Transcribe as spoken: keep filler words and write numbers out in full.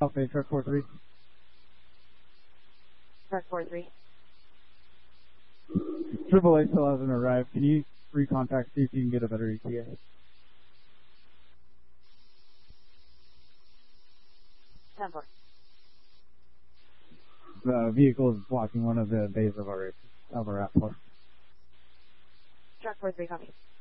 Alpha, truck four three. Truck four three. Triple A still hasn't arrived. Can you recontact, see if you can get a better E T A? ten four. The vehicle is blocking one of the bays of our of our airport. Truck four three, copy.